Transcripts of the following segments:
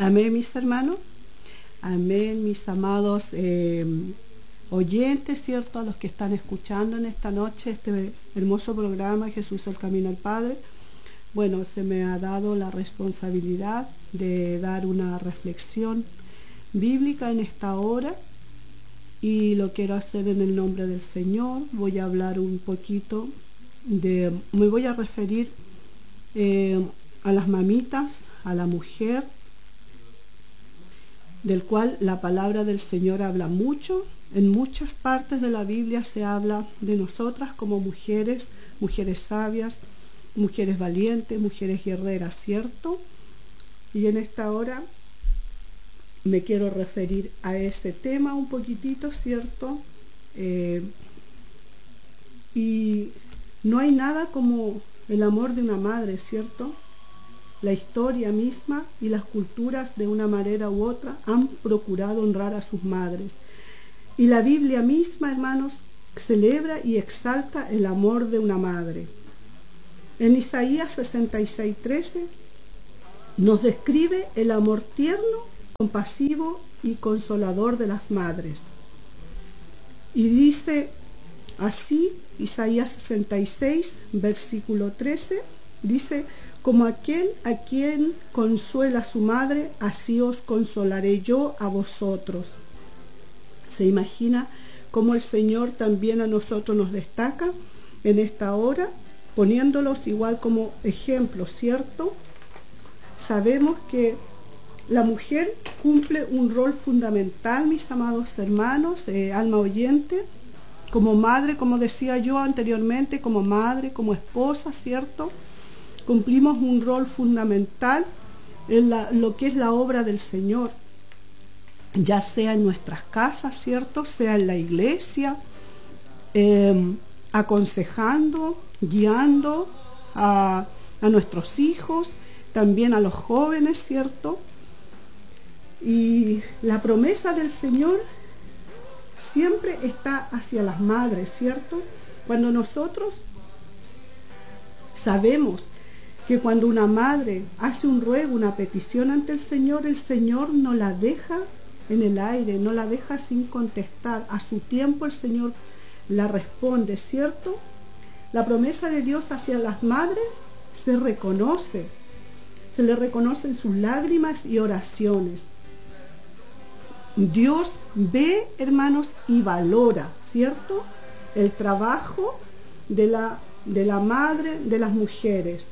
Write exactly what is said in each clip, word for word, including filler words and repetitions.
Amén, mis hermanos. Amén, mis amados eh, oyentes, ¿cierto? A los que están escuchando en esta noche este hermoso programa Jesús el Camino al Padre. Bueno, se me ha dado la responsabilidad de dar una reflexión bíblica en esta hora y lo quiero hacer en el nombre del Señor. Voy a hablar un poquito de, me voy a referir eh, a las mamitas, a la mujer, del cual la palabra del Señor habla mucho. En muchas partes de la Biblia se habla de nosotras como mujeres, mujeres sabias, mujeres valientes, mujeres guerreras, ¿cierto? Y en esta hora me quiero referir a este tema un poquitito, ¿cierto? Eh, y no hay nada como el amor de una madre, ¿cierto? La historia misma y las culturas de una manera u otra han procurado honrar a sus madres. Y la Biblia misma, hermanos, celebra y exalta el amor de una madre. En Isaías sesenta y seis, trece nos describe el amor tierno, compasivo y consolador de las madres. Y dice así, Isaías sesenta y seis, versículo trece, dice: como aquel a quien consuela su madre, así os consolaré yo a vosotros. ¿Se imagina cómo el Señor también a nosotros nos destaca en esta hora, poniéndolos igual como ejemplo, ¿cierto? Sabemos que la mujer cumple un rol fundamental, mis amados hermanos, eh, alma oyente, como madre, como decía yo anteriormente, como madre, como esposa, ¿cierto? Cumplimos un rol fundamental en la, lo que es la obra del Señor, ya sea en nuestras casas, ¿cierto? Sea en la iglesia, eh, aconsejando, guiando a, a nuestros hijos, también a los jóvenes, ¿cierto? Y la promesa del Señor siempre está hacia las madres, ¿cierto? Cuando nosotros sabemos que cuando una madre hace un ruego, una petición ante el Señor, el Señor no la deja en el aire, no la deja sin contestar. A su tiempo el Señor la responde, ¿cierto? La promesa de Dios hacia las madres se reconoce, se le reconocen sus lágrimas y oraciones. Dios ve, hermanos, y valora, ¿cierto?, el trabajo de la, de la madre, de las mujeres.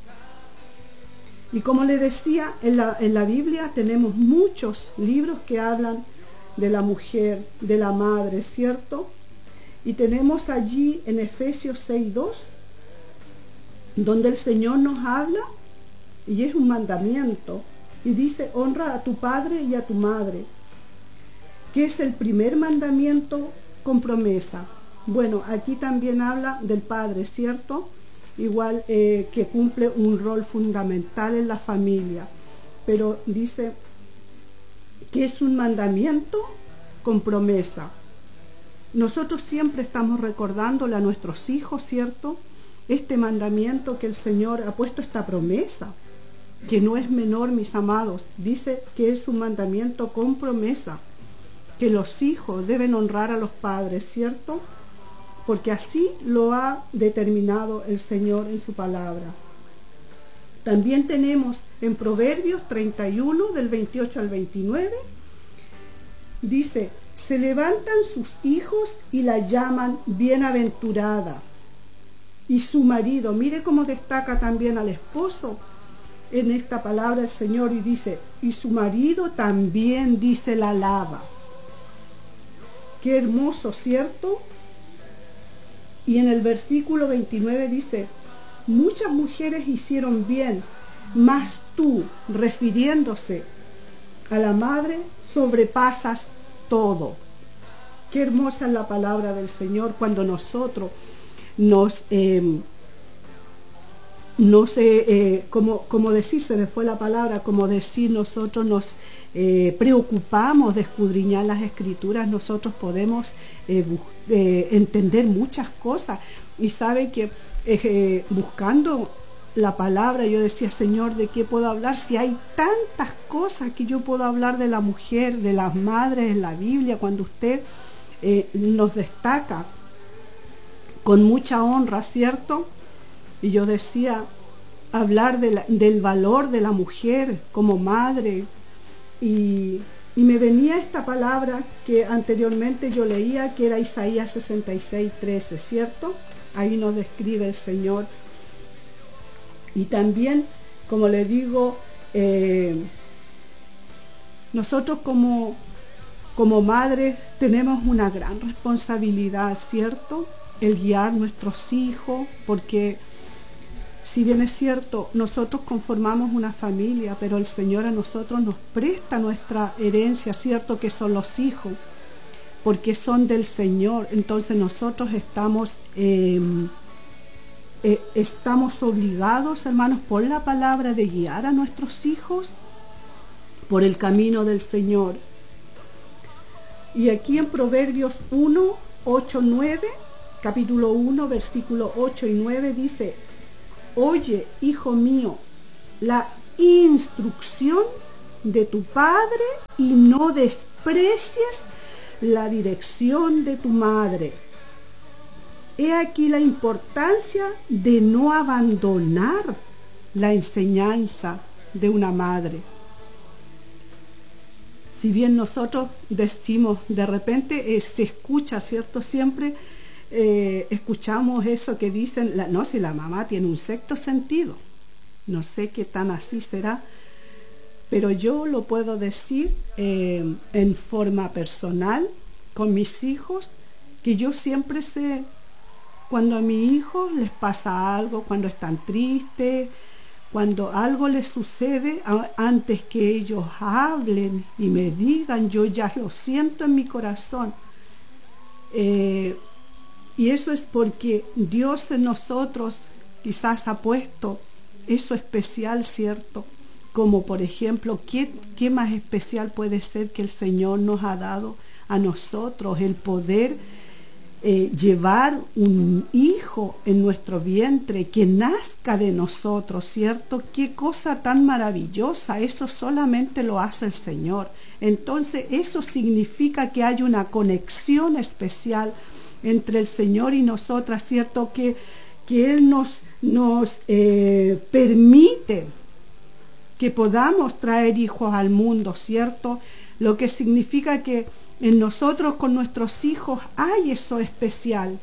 Y como le decía, en la, en la Biblia tenemos muchos libros que hablan de la mujer, de la madre, ¿cierto? Y tenemos allí en Efesios seis, dos, donde el Señor nos habla, y es un mandamiento, y dice: honra a tu padre y a tu madre, que es el primer mandamiento con promesa. Bueno, aquí también habla del padre, ¿cierto? Igual eh, que cumple un rol fundamental en la familia, pero dice que es un mandamiento con promesa. Nosotros siempre estamos recordándole a nuestros hijos, ¿cierto?, este mandamiento que el Señor ha puesto, esta promesa, que no es menor, mis amados. Dice que es un mandamiento con promesa, que los hijos deben honrar a los padres, ¿cierto?, porque así lo ha determinado el Señor en su palabra. También tenemos en Proverbios treinta y uno, del veintiocho al veintinueve, dice: se levantan sus hijos y la llaman bienaventurada, y su marido, mire cómo destaca también al esposo en esta palabra el Señor, y dice: y su marido también, dice, la alaba. Qué hermoso, ¿cierto? Y en el versículo veintinueve dice: muchas mujeres hicieron bien, mas tú, refiriéndose a la madre, sobrepasas todo. Qué hermosa es la palabra del Señor cuando nosotros nos, eh, no sé, eh, como, como decir, se me fue la palabra, como decir, nosotros nos eh, preocupamos de escudriñar las Escrituras, nosotros podemos eh, eh, entender muchas cosas. Y sabe que eh, buscando la palabra, yo decía, Señor, ¿de qué puedo hablar? Si hay tantas cosas que yo puedo hablar de la mujer, de las madres en la Biblia, cuando usted eh, nos destaca con mucha honra, ¿cierto? Y yo decía, hablar de la, del valor de la mujer como madre. Y, y me venía esta palabra que anteriormente yo leía, que era Isaías sesenta y seis, trece, ¿cierto? Ahí nos describe el Señor. Y también, como le digo, eh, nosotros como, como madres tenemos una gran responsabilidad, ¿cierto? El guiar nuestros hijos, porque si bien es cierto, nosotros conformamos una familia, pero el Señor a nosotros nos presta nuestra herencia, ¿cierto? Que son los hijos, porque son del Señor. Entonces nosotros estamos, eh, eh, estamos obligados, hermanos, por la palabra de guiar a nuestros hijos por el camino del Señor. Y aquí en Proverbios uno, ocho, nueve, capítulo uno, versículo ocho y nueve dice: oye, hijo mío, la instrucción de tu padre y no desprecies la dirección de tu madre. He aquí la importancia de no abandonar la enseñanza de una madre. Si bien nosotros decimos, de repente eh, se escucha, ¿cierto? Siempre eh, escuchamos eso que dicen, la, no, si la mamá tiene un sexto sentido. No sé qué tan así será, pero yo lo puedo decir eh, en forma personal con mis hijos, que yo siempre sé cuando a mis hijos les pasa algo, cuando están tristes, cuando algo les sucede, antes que ellos hablen y me digan, yo ya lo siento en mi corazón. Eh, y eso es porque Dios en nosotros quizás ha puesto eso especial, ¿cierto? Como por ejemplo, ¿qué, qué más especial puede ser que el Señor nos ha dado a nosotros el poder Eh, llevar un hijo en nuestro vientre que nazca de nosotros, ¿cierto? Qué cosa tan maravillosa, eso solamente lo hace el Señor. Entonces eso significa que hay una conexión especial entre el Señor y nosotras, ¿cierto? Que, que Él nos, nos eh, permite que podamos traer hijos al mundo, ¿cierto? Lo que significa que en nosotros con nuestros hijos hay eso especial,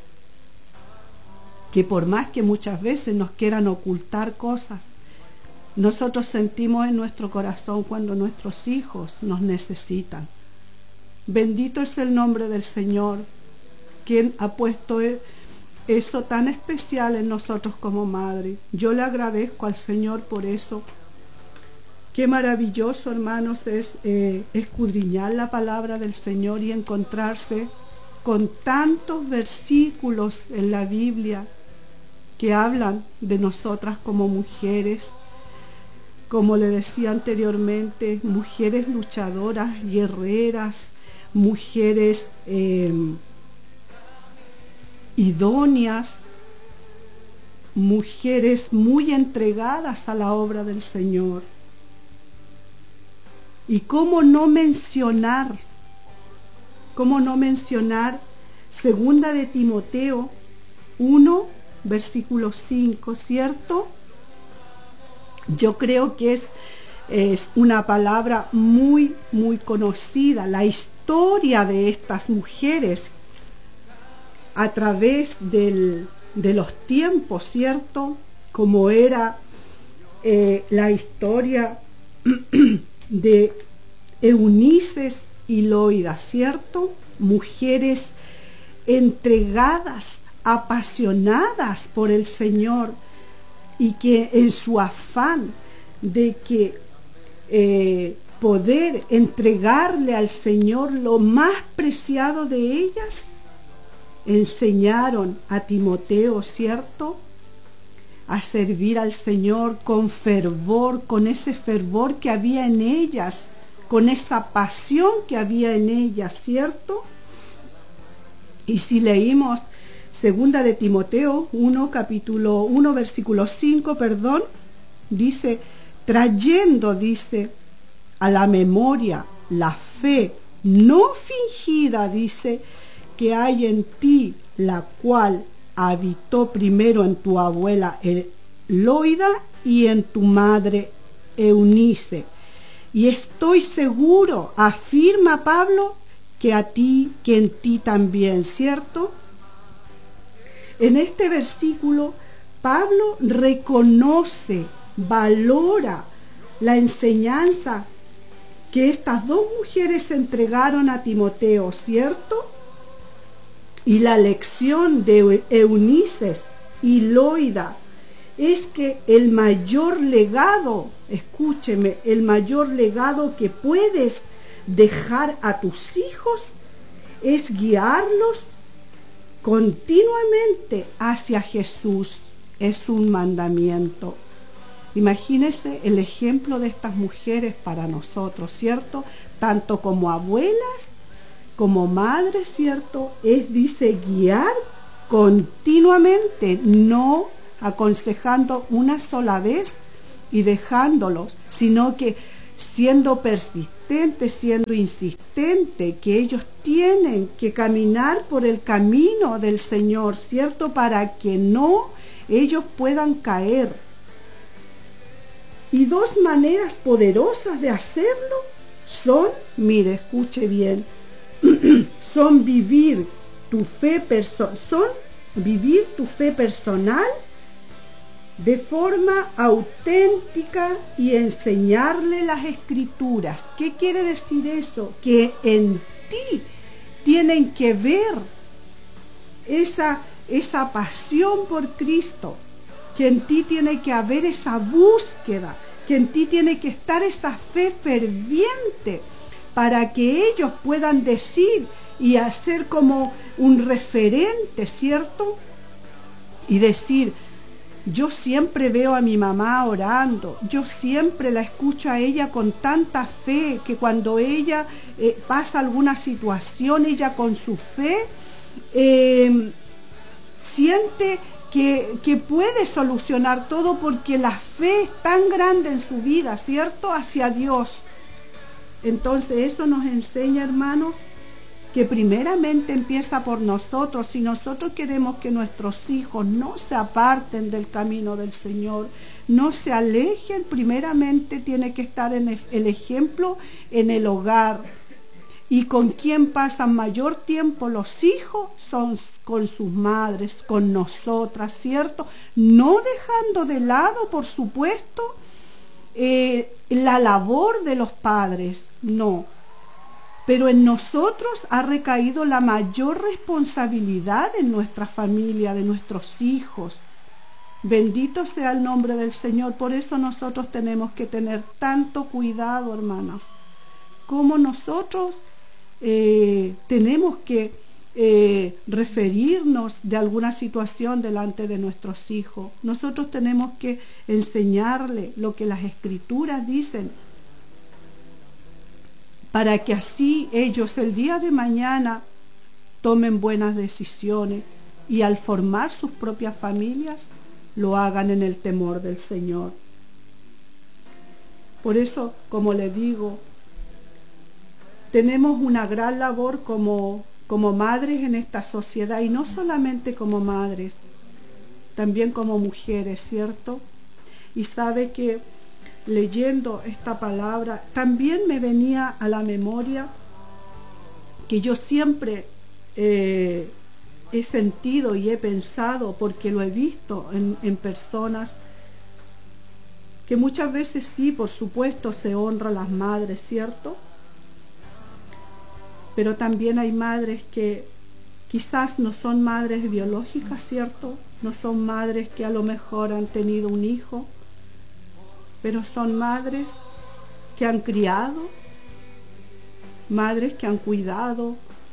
que por más que muchas veces nos quieran ocultar cosas, nosotros sentimos en nuestro corazón cuando nuestros hijos nos necesitan. Bendito es el nombre del Señor, quien ha puesto eso tan especial en nosotros como madre. Yo le agradezco al Señor por eso. Qué maravilloso, hermanos, es eh, escudriñar la palabra del Señor y encontrarse con tantos versículos en la Biblia que hablan de nosotras como mujeres, como le decía anteriormente, mujeres luchadoras, guerreras, mujeres eh, idóneas, mujeres muy entregadas a la obra del Señor. Y cómo no mencionar, cómo no mencionar segunda de Timoteo uno, versículo cinco, ¿cierto? Yo creo que es, es una palabra muy, muy conocida, la historia de estas mujeres a través del, de los tiempos, ¿cierto? Como era eh, la historia de Eunice y Loida, ¿cierto? Mujeres entregadas, apasionadas por el Señor, y que en su afán de que eh, poder entregarle al Señor lo más preciado de ellas, enseñaron a Timoteo, ¿cierto?, a servir al Señor con fervor, con ese fervor que había en ellas, con esa pasión que había en ellas, ¿cierto? Y si leímos Segunda de Timoteo uno, capítulo uno, versículo cinco, perdón, dice, trayendo, dice, a la memoria la fe no fingida, dice, que hay en ti, la cual habitó primero en tu abuela Loida y en tu madre Eunice. Y estoy seguro, afirma Pablo, que a ti, que en ti también, ¿cierto? En este versículo, Pablo reconoce, valora la enseñanza que estas dos mujeres entregaron a Timoteo, ¿cierto? Y la lección de Eunice y Loida es que el mayor legado, escúcheme, el mayor legado que puedes dejar a tus hijos es guiarlos continuamente hacia Jesús. Es un mandamiento. Imagínense el ejemplo de estas mujeres para nosotros, ¿cierto? Tanto como abuelas, como madres, ¿cierto? Es, dice, guiar continuamente, no aconsejando una sola vez y dejándolos, sino que siendo persistente, siendo insistente, que ellos tienen que caminar por el camino del Señor, ¿cierto? Para que no ellos puedan caer. Y dos maneras poderosas de hacerlo son, mire, escuche bien, son vivir tu fe perso- son vivir tu fe personal de forma auténtica y enseñarle las escrituras. ¿Qué quiere decir eso? Que en ti tienen que ver esa, esa pasión por Cristo, que en ti tiene que haber esa búsqueda, que en ti tiene que estar esa fe ferviente para que ellos puedan decir y hacer como un referente, ¿cierto? Y decir, yo siempre veo a mi mamá orando, yo siempre la escucho a ella con tanta fe, que cuando ella eh, pasa alguna situación, ella con su fe eh, siente que, que puede solucionar todo, porque la fe es tan grande en su vida, ¿cierto? Hacia Dios. Entonces eso nos enseña, hermanos, que primeramente empieza por nosotros. Si nosotros queremos que nuestros hijos no se aparten del camino del Señor, no se alejen, primeramente tiene que estar en el, el ejemplo en el hogar. Y con quien pasan mayor tiempo los hijos son con sus madres, con nosotras, ¿cierto? No dejando de lado, por supuesto, eh, la labor de los padres, no. Pero en nosotros ha recaído la mayor responsabilidad en nuestra familia, de nuestros hijos. Bendito sea el nombre del Señor. Por eso nosotros tenemos que tener tanto cuidado, hermanos. Como nosotros eh, tenemos que eh, referirnos de alguna situación delante de nuestros hijos. Nosotros tenemos que enseñarle lo que las Escrituras dicen, para que así ellos el día de mañana tomen buenas decisiones y al formar sus propias familias lo hagan en el temor del Señor. Por eso, como les digo, tenemos una gran labor como, como madres en esta sociedad, y no solamente como madres, también como mujeres, ¿cierto? Y sabe que leyendo esta palabra, también me venía a la memoria que yo siempre eh, he sentido y he pensado, porque lo he visto en, en personas, que muchas veces sí, por supuesto, se honra a las madres, ¿cierto? Pero también hay madres que quizás no son madres biológicas, ¿cierto? No son madres que a lo mejor han tenido un hijo, pero son madres que han criado, madres que han cuidado,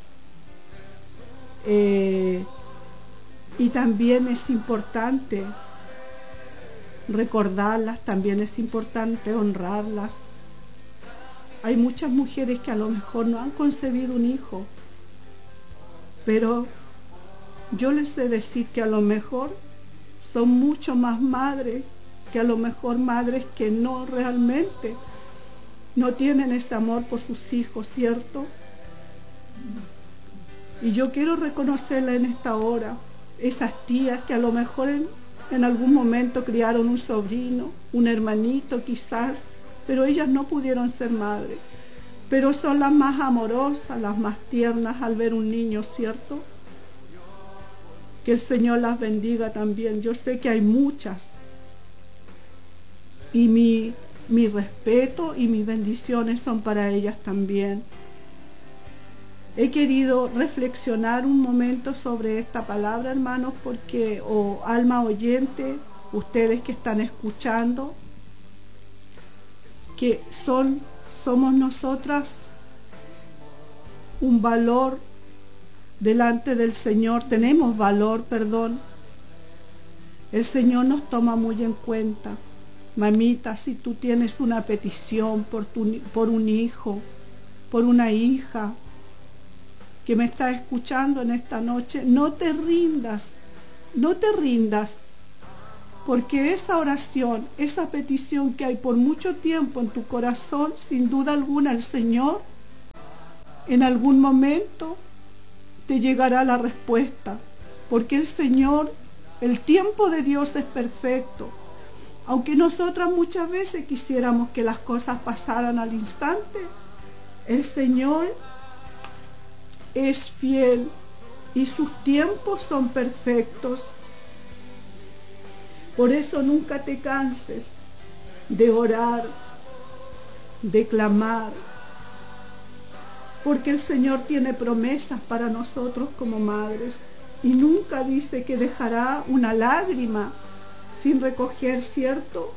eh, y también es importante recordarlas, también es importante honrarlas. Hay muchas mujeres que a lo mejor no han concebido un hijo, pero yo les sé decir que a lo mejor son mucho más madres, que a lo mejor madres que no realmente no tienen ese amor por sus hijos, ¿cierto? Y yo quiero reconocerla en esta hora, esas tías que a lo mejor en, en algún momento criaron un sobrino, un hermanito quizás, pero ellas no pudieron ser madres, pero son las más amorosas, las más tiernas al ver un niño, ¿cierto? Que el Señor las bendiga también. Yo sé que hay muchas. Y mi, mi respeto y mis bendiciones son para ellas también. He querido reflexionar un momento sobre esta palabra, hermanos, porque, o alma oyente, ustedes que están escuchando, que son, somos nosotras un valor delante del Señor, tenemos valor, perdón. El Señor nos toma muy en cuenta. Mamita, si tú tienes una petición por, tu, por un hijo, por una hija que me está escuchando en esta noche, no te rindas, no te rindas, porque esa oración, esa petición que hay por mucho tiempo en tu corazón, sin duda alguna el Señor en algún momento te llegará la respuesta, porque el Señor, el tiempo de Dios es perfecto. Aunque nosotras muchas veces quisiéramos que las cosas pasaran al instante, el Señor es fiel y sus tiempos son perfectos. Por eso nunca te canses de orar, de clamar, porque el Señor tiene promesas para nosotros como madres y nunca dice que dejará una lágrima sin recoger, ¿cierto?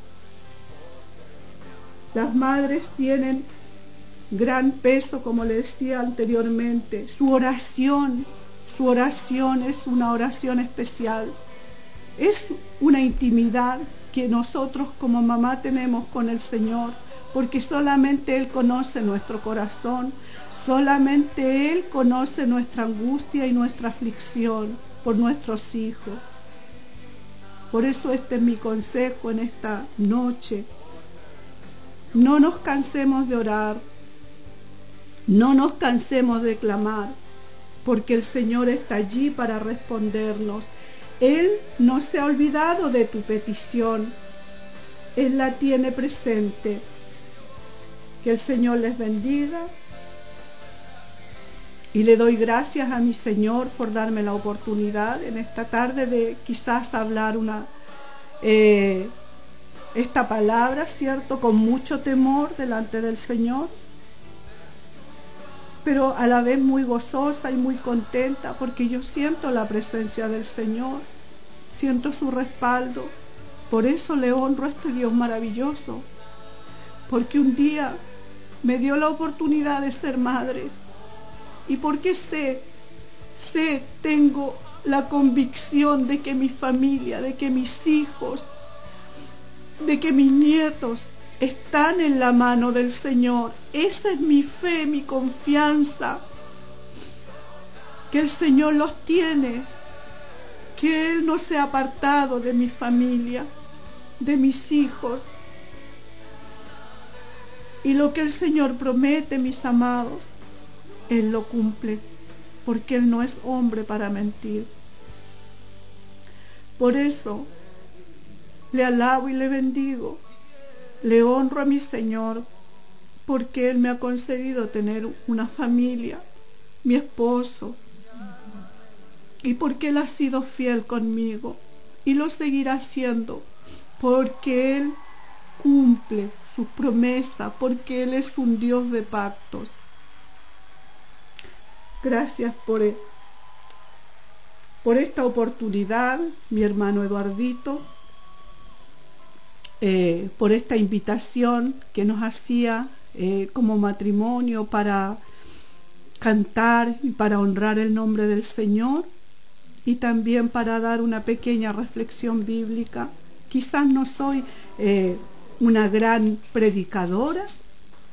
Las madres tienen gran peso, como le decía anteriormente. Su oración, su oración es una oración especial. Es una intimidad que nosotros como mamá tenemos con el Señor, porque solamente Él conoce nuestro corazón, solamente Él conoce nuestra angustia y nuestra aflicción por nuestros hijos. Por eso este es mi consejo en esta noche. No nos cansemos de orar, no nos cansemos de clamar, porque el Señor está allí para respondernos. Él no se ha olvidado de tu petición, Él la tiene presente. Que el Señor les bendiga y le doy gracias a mi Señor por darme la oportunidad en esta tarde de quizás hablar una eh, esta palabra, ¿cierto? Con mucho temor delante del Señor, pero a la vez muy gozosa y muy contenta, porque yo siento la presencia del Señor, siento su respaldo. Por eso le honro a este Dios maravilloso, porque un día me dio la oportunidad de ser madre, y porque sé, sé, tengo la convicción de que mi familia, de que mis hijos, de que mis nietos están en la mano del Señor. Esa es mi fe, mi confianza, que el Señor los tiene, que Él no se ha apartado de mi familia, de mis hijos. Y lo que el Señor promete, mis amados, Él lo cumple, porque Él no es hombre para mentir. Por eso le alabo y le bendigo, le honro a mi Señor, porque Él me ha concedido tener una familia, mi esposo, y porque Él ha sido fiel conmigo y lo seguirá haciendo, porque Él cumple sus promesas, porque Él es un Dios de pactos. Gracias por, por esta oportunidad, mi hermano Eduardito, eh, por esta invitación que nos hacía eh, como matrimonio para cantar y para honrar el nombre del Señor, y también para dar una pequeña reflexión bíblica. Quizás no soy eh, una gran predicadora,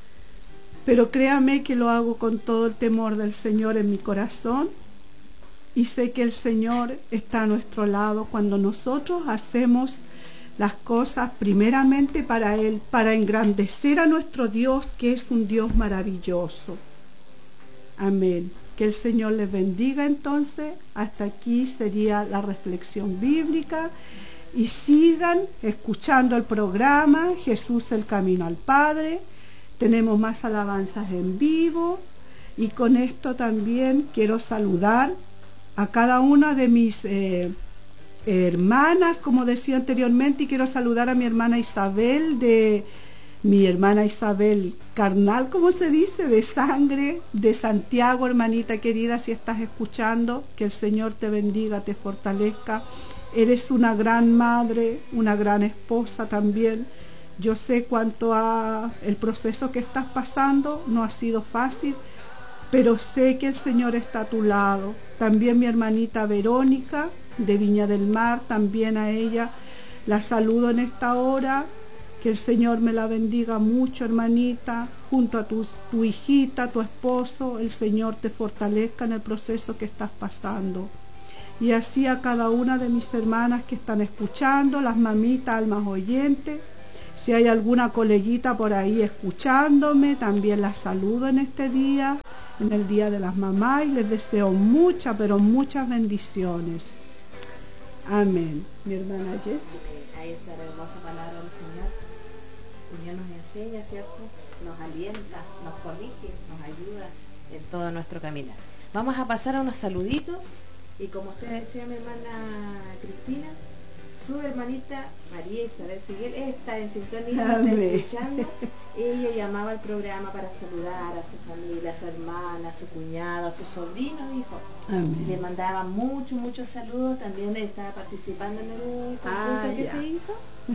pero créame que lo hago con todo el temor del Señor en mi corazón, y sé que el Señor está a nuestro lado cuando nosotros hacemos las cosas primeramente para Él, para engrandecer a nuestro Dios, que es un Dios maravilloso. Amén. Que el Señor les bendiga entonces. Hasta aquí sería la reflexión bíblica. Y sigan escuchando el programa Jesús el Camino al Padre. Tenemos más alabanzas en vivo. Y con esto también quiero saludar a cada una de mis eh, hermanas, como decía anteriormente, y quiero saludar a mi hermana Isabel, de mi hermana Isabel carnal, como se dice, de sangre, de Santiago, hermanita querida, si estás escuchando, que el Señor te bendiga, te fortalezca. Eres una gran madre, una gran esposa también. Yo sé cuánto ha, el proceso que estás pasando no ha sido fácil, pero sé que el Señor está a tu lado. También mi hermanita Verónica, de Viña del Mar, también a ella la saludo en esta hora. Que el Señor me la bendiga mucho, hermanita, junto a tu, tu hijita, tu esposo. El Señor te fortalezca en el proceso que estás pasando. Y así a cada una de mis hermanas que están escuchando, las mamitas, almas oyentes. Si hay alguna coleguita por ahí escuchándome, también las saludo en este día, en el Día de las Mamás, y les deseo muchas, pero muchas bendiciones. Amén. Mi hermana Jessica. Ahí está la hermosa palabra del Señor. El Señor nos enseña, ¿cierto? Nos alienta, nos corrige, nos ayuda en todo nuestro caminar. Vamos a pasar a unos saluditos. Y como usted decía, mi hermana Cristina, su hermanita María Isabel Seguel está en sintonía, está escuchando. Ella llamaba al programa para saludar a su familia, a su hermana, a su cuñado, a su sobrino, hijo. Amén. Le mandaba muchos, muchos saludos. También estaba participando en el concurso ah, que ya. se hizo.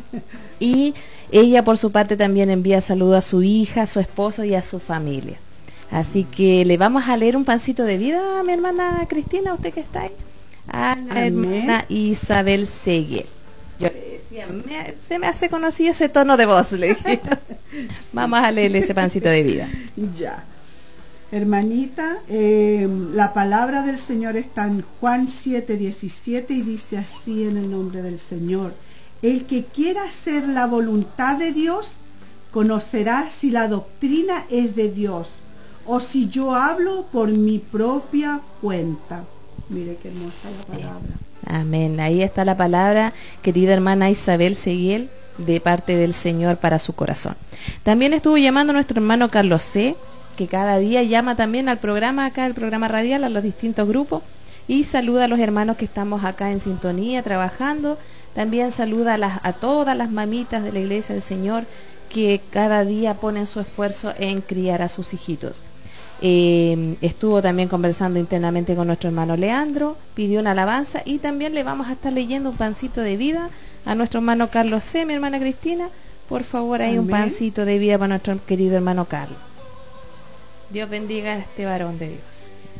Y ella por su parte también envía saludos a su hija, a su esposo y a su familia. Así que le vamos a leer un pancito de vida a mi hermana Cristina, usted que está ahí, a la Amén. hermana Isabel Seguel. Yo le decía, me, se me hace conocido ese tono de voz, le dije. Sí. Vamos a leerle ese pancito de vida. Ya. Hermanita, eh, la palabra del Señor está en Juan siete diecisiete y dice así en el nombre del Señor: el que quiera hacer la voluntad de Dios conocerá si la doctrina es de Dios o si yo hablo por mi propia cuenta. Mire qué hermosa la palabra. Amén. Ahí está la palabra, querida hermana Isabel Seguel, de parte del Señor para su corazón. También estuvo llamando nuestro hermano Carlos C., que cada día llama también al programa acá, el programa radial, a los distintos grupos, y saluda a los hermanos que estamos acá en sintonía, trabajando. También saluda a, las, a todas las mamitas de la Iglesia del Señor que cada día ponen su esfuerzo en criar a sus hijitos. Eh, estuvo también conversando internamente con nuestro hermano Leandro, pidió una alabanza, y también le vamos a estar leyendo un pancito de vida a nuestro hermano Carlos C., mi hermana Cristina. Por favor, hay un pancito de vida para nuestro querido hermano Carlos. Dios bendiga a este varón de Dios.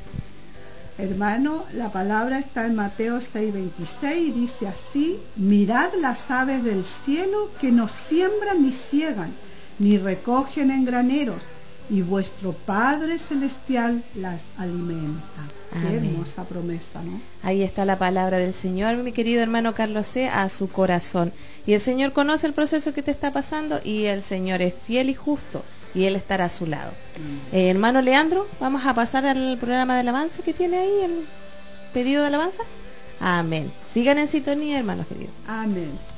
Hermano, la palabra está en Mateo seis veintiséis y dice así: mirad las aves del cielo, que no siembran ni ciegan, ni recogen en graneros, y vuestro Padre Celestial las alimenta. Qué hermosa promesa, ¿no? Ahí está la palabra del Señor, mi querido hermano Carlos C., a su corazón. Y el Señor conoce el proceso que te está pasando, y el Señor es fiel y justo, y Él estará a su lado. Mm. Eh, hermano Leandro, vamos a pasar al programa de alabanza que tiene ahí, el pedido de alabanza. Amén. Sigan en sintonía, hermanos queridos. Amén.